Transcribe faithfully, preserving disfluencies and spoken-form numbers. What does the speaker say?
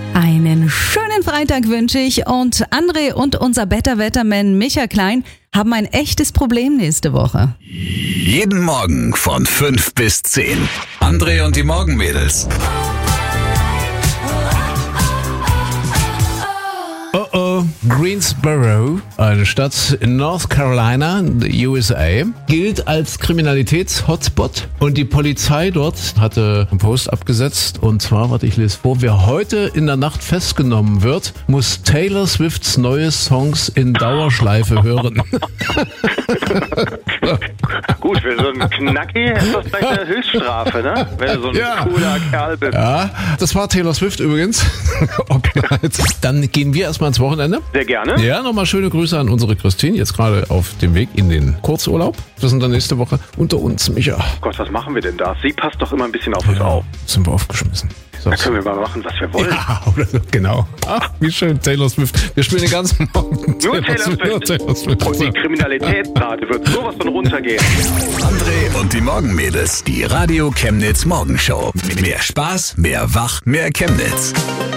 Einen schönen Freitag wünsche ich und André und unser Better Wetterman Micha Klein haben ein echtes Problem nächste Woche. Jeden Morgen von fünf bis zehn. André und die Morgenmädels. Oh oh, Greensboro, eine Stadt in North Carolina, U S A, gilt als Kriminalitäts-Hotspot und die Polizei dort hatte einen Post abgesetzt und zwar, warte, ich lese vor, wer heute in der Nacht festgenommen wird, muss Taylor Swifts neue Songs in Dauerschleife hören. Gut, für so einen Knacki ist das vielleicht eine Höchststrafe, ne? Wenn du so ein Ja. cooler Kerl bist. Ja, das war Taylor Swift übrigens. Okay, dann gehen wir erstmal ins Wochenende. Sehr gerne. Ja, nochmal schöne Grüße an unsere Christine, jetzt gerade auf dem Weg in den Kurzurlaub. Wir sind dann nächste Woche unter uns, Micha. Gott, was machen wir denn da? Sie passt doch immer ein bisschen auf uns auf. Sind wir aufgeschmissen. So. Da können wir mal machen, was wir wollen. Ja, oder so, genau. Ach, wie schön, Taylor Swift. Wir spielen den ganzen Morgen. Nur Taylor Swift. Nur Taylor Swift. Und die Kriminalitätsrate wird sowas von runtergehen. André und die Morgenmädels. Die Radio Chemnitz Morgenshow. Mehr Spaß, mehr Wach, mehr Chemnitz.